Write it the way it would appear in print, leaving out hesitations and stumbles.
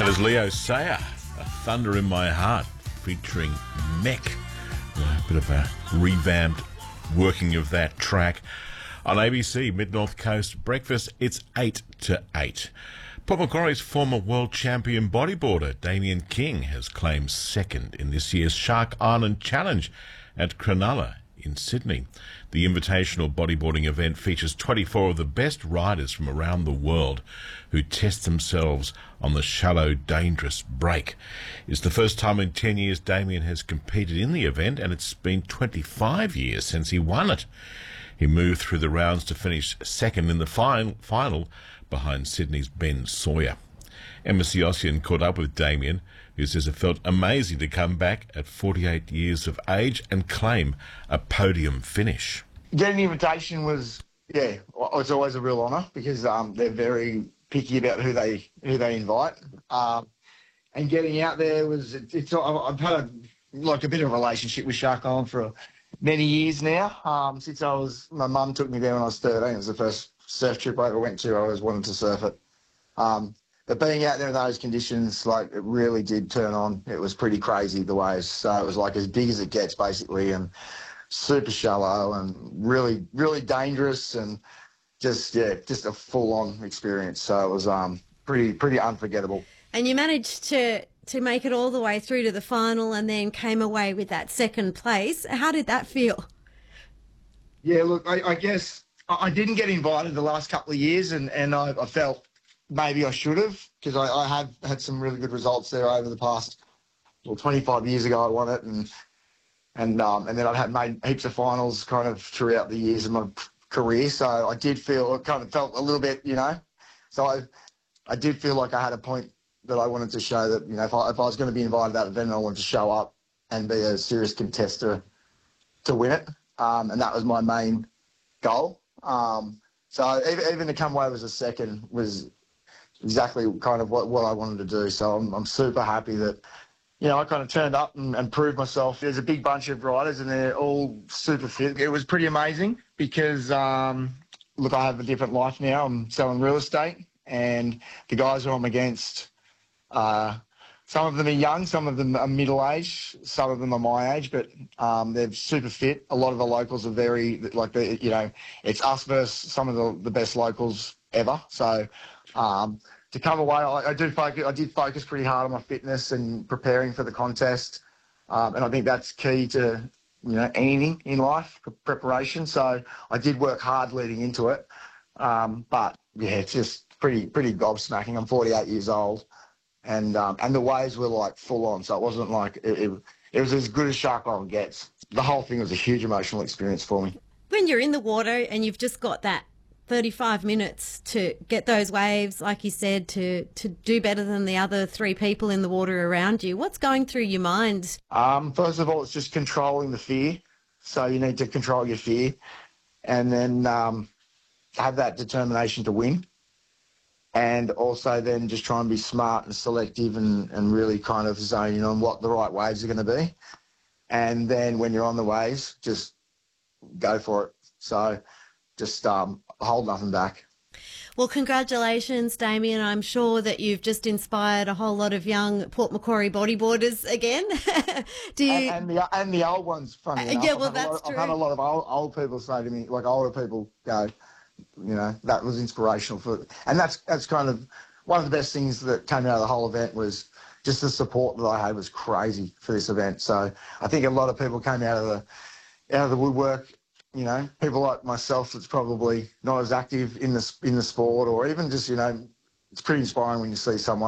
That is Leo Sayer, A Thunder in My Heart, featuring Mech. A bit of a revamped working of that track. On ABC, Mid-North Coast Breakfast, it's 8 to 8. Port Macquarie's former world champion bodyboarder, Damien King, has claimed second in this year's Shark Island Challenge at Cronulla in Sydney. The invitational bodyboarding event features 24 of the best riders from around the world who test themselves on the shallow, dangerous break. It's the first time in 10 years Damien has competed in the event, and it's been 25 years since he won it. He moved through the rounds to finish second in the final behind Sydney's Ben Sawyer. Emma Siossian caught up with Damien, who says it felt amazing to come back at 48 years of age and claim a podium finish. Getting the invitation was, it's always a real honour because they're very picky about who they invite. And getting out there was, I've had a bit of a relationship with Shark Island for many years now. Since my mum took me there when I was 13. It was the first surf trip I ever went to. I always wanted to surf it. But being out there in those conditions, it really did turn on. It was pretty crazy, the waves. So it was as big as it gets, basically, and super shallow and really, really dangerous and just a full-on experience. So it was pretty unforgettable. And you managed to make it all the way through to the final and then came away with that second place. How did that feel? Yeah, look, I guess I didn't get invited the last couple of years and I felt maybe I should have, because I have had some really good results there over the past, 25 years ago I won it, and then I've made heaps of finals kind of throughout the years of my career. So I did feel, it kind of felt a little bit, So I did feel like I had a point that I wanted to show that, if I was going to be invited to that event, I wanted to show up and be a serious contester to win it. And that was my main goal. So even to come away as a second was exactly kind of what I wanted to do. So I'm super happy that, I kind of turned up and proved myself. There's a big bunch of riders and they're all super fit. It was pretty amazing because, I have a different life now. I'm selling real estate, and the guys who I'm against, some of them are young, some of them are middle-aged, some of them are my age, but they're super fit. A lot of the locals are very, it's us versus some of the best locals ever. So to come away, I did focus pretty hard on my fitness and preparing for the contest, and I think that's key to anything in life, preparation. So I did work hard leading into it, but it's just pretty gobsmacking. I'm 48 years old, and the waves were full on, so it wasn't it was as good as Shark Island gets. The whole thing was a huge emotional experience for me. When you're in the water and you've just got that 35 minutes to get those waves, like you said, to do better than the other three people in the water around you, what's going through your mind? First of all, it's just controlling the fear. So you need to control your fear and then have that determination to win. And also then just try and be smart and selective and really kind of zone in on what the right waves are going to be. And then when you're on the waves, just go for it. So just hold nothing back. Well, congratulations, Damien. I'm sure that you've just inspired a whole lot of young Port Macquarie bodyboarders again. And the old ones, funny enough. Yeah, well, that's true. I've had a lot of old people say to me, older people go, that was inspirational and that's kind of one of the best things that came out of the whole event was just the support that I had was crazy for this event. So I think a lot of people came out of the woodwork. People like myself that's probably not as active in the sport, or even just, it's pretty inspiring when you see someone